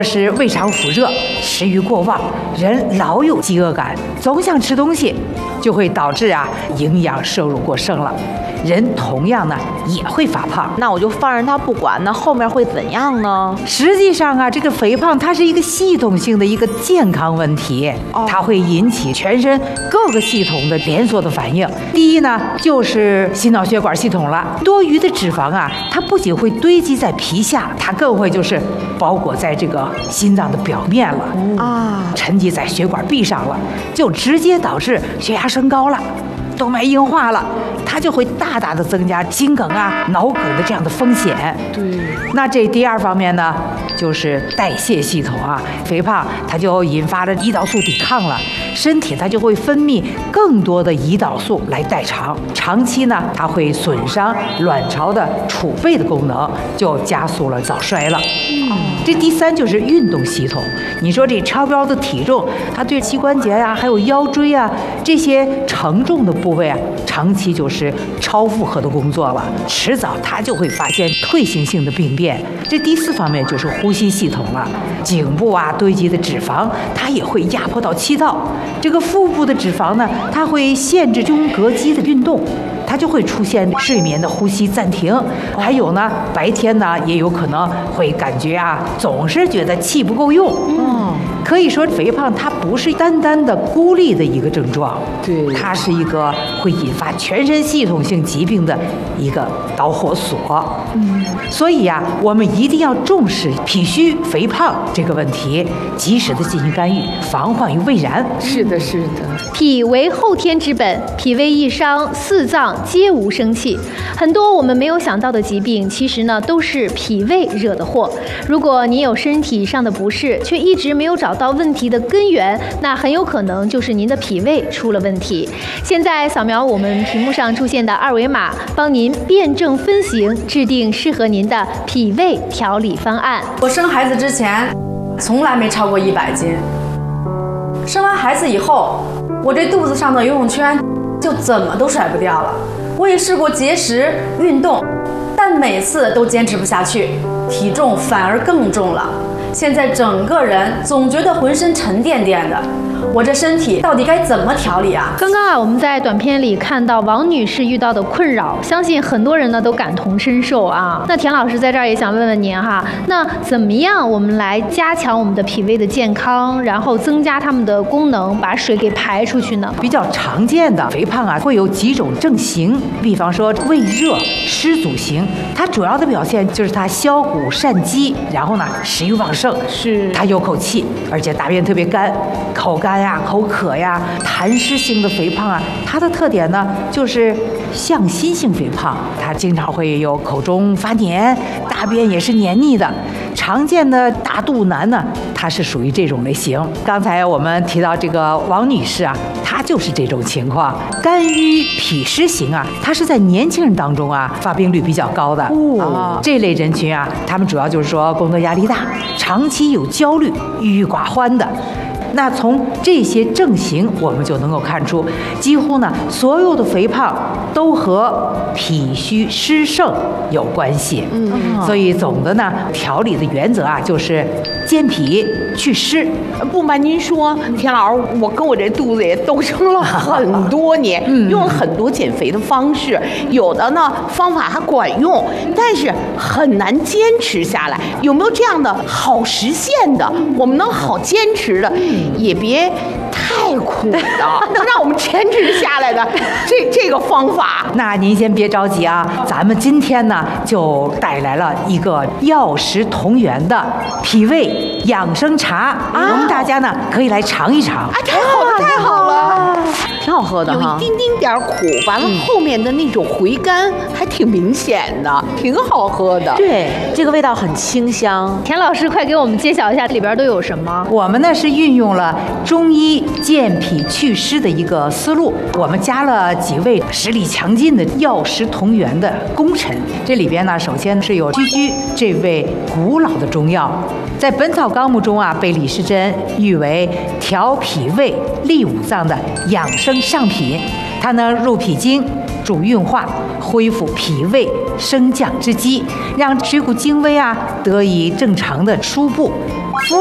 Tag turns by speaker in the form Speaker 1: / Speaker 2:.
Speaker 1: 是胃肠腐热，食欲过旺，人老有饥饿感，总想吃东西，就会导致营养摄入过剩了。人同样呢也会发胖。
Speaker 2: 那我就放任他不管，那后面会怎样呢？
Speaker 1: 实际上这个肥胖它是一个系统性的一个健康问题，它会引起全身各个系统的连锁的反应。第一呢，就是心脑血管系统了。多余的脂肪它不仅会堆积在皮下，它更会就是包裹在这个心脏的表面了，沉积在血管壁上了，就直接导致血压升高了，动脉硬化了，它就会大大的增加心梗脑梗的这样的风险。
Speaker 2: 对，
Speaker 1: 那这第二方面呢，就是代谢系统肥胖它就引发了胰岛素抵抗了，身体它就会分泌更多的胰岛素来代偿，长期呢它会损伤卵巢的储备的功能，就加速了早衰了。这第三就是运动系统。你说这超标的体重，它对膝关节还有腰椎这些承重的部位长期就是超负荷的工作了，迟早它就会发现退行性的病变。这第四方面就是呼吸系统了，颈部堆积的脂肪，它也会压迫到气道。这个腹部的脂肪呢，它会限制胸膈肌的运动，它就会出现睡眠的呼吸暂停。还有呢，白天呢也有可能会感觉总是觉得气不够用。可以说肥胖它不是单单的孤立的一个症状，
Speaker 2: 对，
Speaker 1: 它是一个会引发全身系统性疾病的一个导火索。所以我们一定要重视脾虚肥胖这个问题，及时的进行干预，防患于未然。
Speaker 2: 是的，是的。
Speaker 3: 脾为后天之本，脾胃一伤，四脏皆无生气。很多我们没有想到的疾病，其实呢都是脾胃惹的祸。如果您有身体上的不适，却一直没有找到问题的根源，那很有可能就是您的脾胃出了问题。现在扫描我们屏幕上出现的二维码，帮您辩证分型，制定适合您的脾胃调理方案。
Speaker 4: 我生孩子之前从来没超过100斤，生完孩子以后，我这肚子上的游泳圈就怎么都甩不掉了。我也试过节食运动，但每次都坚持不下去，体重反而更重了。现在整个人总觉得浑身沉甸甸的，我这身体到底该怎么调理啊？
Speaker 3: 刚刚我们在短片里看到王女士遇到的困扰，相信很多人呢都感同身受那田老师在这儿也想问问您那怎么样我们来加强我们的脾胃的健康，然后增加它们的功能，把水给排出去呢？
Speaker 1: 比较常见的肥胖会有几种症型，比方说胃热湿阻型，它主要的表现就是它消谷善饥，然后呢食欲旺盛，
Speaker 2: 是
Speaker 1: 它有口气，而且大便特别干，口干口渴痰湿性的肥胖它的特点呢就是向心性肥胖，它经常会有口中发黏，大便也是黏腻的。常见的大肚腩呢，它是属于这种类型。刚才我们提到这个王女士她就是这种情况。肝郁脾湿型它是在年轻人当中发病率比较高的。这类人群他们主要就是说工作压力大，长期有焦虑，郁郁寡欢的。那从这些症型我们就能够看出，几乎呢所有的肥胖都和脾虚湿盛有关系。所以总的呢调理的原则就是健脾祛湿。
Speaker 2: 不瞒您说，田老师，我跟我这肚子也斗争了很多年，用了很多减肥的方式，有的呢方法还管用，但是很难坚持下来。有没有这样的好实现的，我们能好坚持的，也别太苦的，能让我们坚持下来的这个方法？
Speaker 1: 那您先别着急咱们今天呢就带来了一个药食同源的脾胃养生茶，我们大家呢可以来尝一尝。
Speaker 2: 太好了，太好了，挺好喝的
Speaker 3: 有一丁丁点苦，完了后面的那种回甘还挺明显的，挺好喝的。
Speaker 2: 对，这个味道很清香。
Speaker 3: 田老师，快给我们揭晓一下里边都有什么？
Speaker 1: 我们呢是运用了中医健脾祛湿的一个思路，我们加了几味实力强劲的药食同源的功臣。这里边呢，首先是有居居这味古老的中药，在《本草纲目》中被李时珍誉为调脾胃、利五脏的养生上品。它呢入脾经、 助运化，恢复脾胃升降之机，让水谷精微啊得以正常的输布。